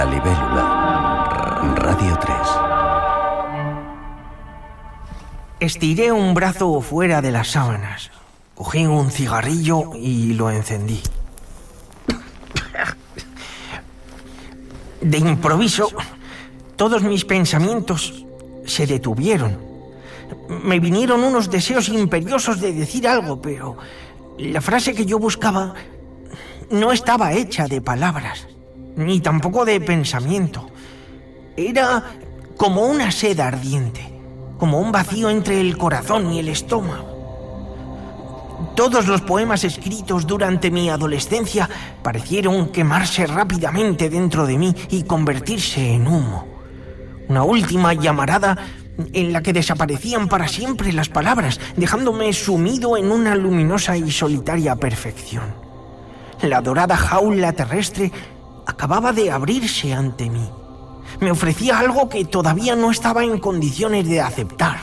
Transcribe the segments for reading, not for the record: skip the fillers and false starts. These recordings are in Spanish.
La libélula. Radio 3. Estiré un brazo fuera de las sábanas. Cogí un cigarrillo y lo encendí. De improviso, todos mis pensamientos se detuvieron. Me vinieron unos deseos imperiosos de decir algo, pero la frase que yo buscaba no estaba hecha de palabras, ni tampoco de pensamiento. Era como una sed ardiente, como un vacío entre el corazón y el estómago. Todos los poemas escritos durante mi adolescencia parecieron quemarse rápidamente dentro de mí y convertirse en humo. Una última llamarada en la que desaparecían para siempre las palabras, dejándome sumido en una luminosa y solitaria perfección. La dorada jaula terrestre acababa de abrirse ante mí. Me ofrecía algo que todavía no estaba en condiciones de aceptar.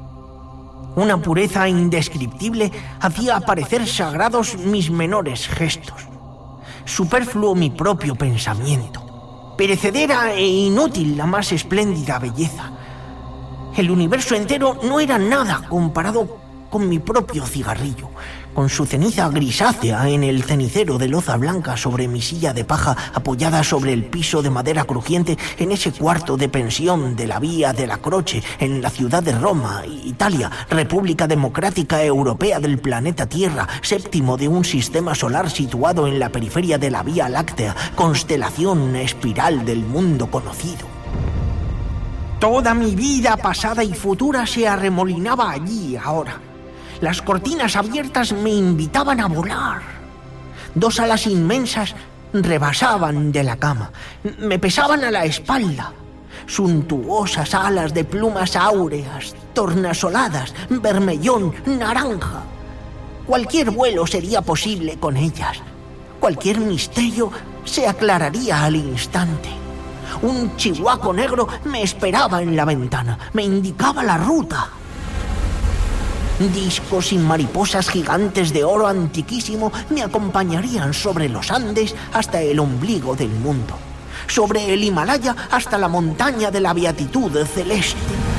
Una pureza indescriptible hacía aparecer sagrados mis menores gestos. Superfluo mi propio pensamiento. Perecedera e inútil la más espléndida belleza. El universo entero no era nada comparado con mi propio cigarrillo, con su ceniza grisácea en el cenicero de loza blanca sobre mi silla de paja apoyada sobre el piso de madera crujiente en ese cuarto de pensión de la Vía de la Croce en la ciudad de Roma, Italia, República Democrática Europea del planeta Tierra, séptimo de un sistema solar situado en la periferia de la Vía Láctea, constelación espiral del mundo conocido. Toda mi vida pasada y futura se arremolinaba allí ahora. Las cortinas abiertas me invitaban a volar. Dos alas inmensas rebasaban de la cama, me pesaban a la espalda. Suntuosas alas de plumas áureas, tornasoladas, vermellón, naranja. Cualquier vuelo sería posible con ellas. Cualquier misterio se aclararía al instante. Un chihuahua negro me esperaba en la ventana, me indicaba la ruta. Discos y mariposas gigantes de oro antiquísimo me acompañarían sobre los Andes hasta el ombligo del mundo, sobre el Himalaya hasta la montaña de la beatitud celeste.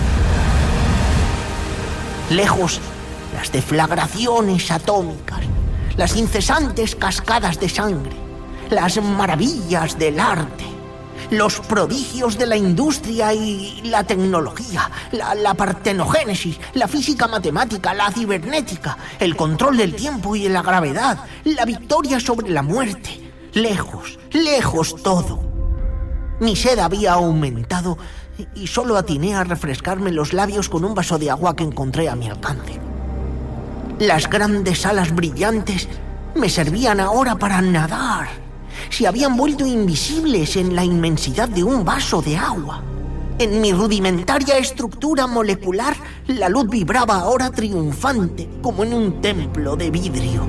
Lejos, las deflagraciones atómicas, las incesantes cascadas de sangre, las maravillas del arte, los prodigios de la industria y la tecnología, la partenogénesis, la física matemática, la cibernética, el control del tiempo y de la gravedad, la victoria sobre la muerte. Lejos, lejos todo. Mi sed había aumentado y solo atiné a refrescarme los labios con un vaso de agua que encontré a mi alcance. Las grandes alas brillantes me servían ahora para nadar. Se habían vuelto invisibles en la inmensidad de un vaso de agua. En mi rudimentaria estructura molecular, la luz vibraba ahora triunfante, como en un templo de vidrio.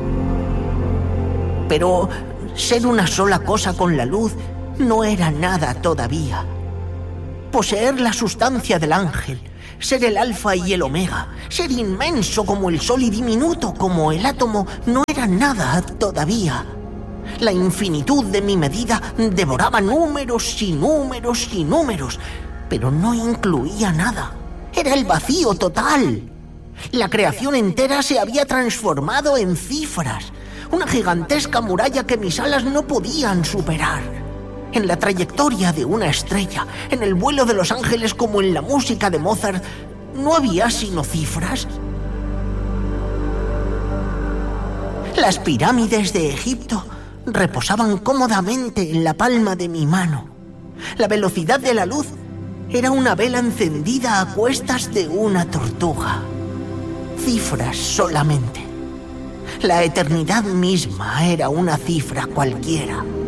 Pero ser una sola cosa con la luz no era nada todavía. Poseer la sustancia del ángel, ser el alfa y el omega, ser inmenso como el sol y diminuto como el átomo, no era nada todavía. La infinitud de mi medida devoraba números y números y números, pero no incluía nada. Era el vacío total. La creación entera se había transformado en cifras, una gigantesca muralla que mis alas no podían superar. En la trayectoria de una estrella, en el vuelo de los ángeles como en la música de Mozart, ¿no había sino cifras? Las pirámides de Egipto reposaban cómodamente en la palma de mi mano. La velocidad de la luz era una vela encendida a cuestas de una tortuga. Cifras solamente. La eternidad misma era una cifra cualquiera.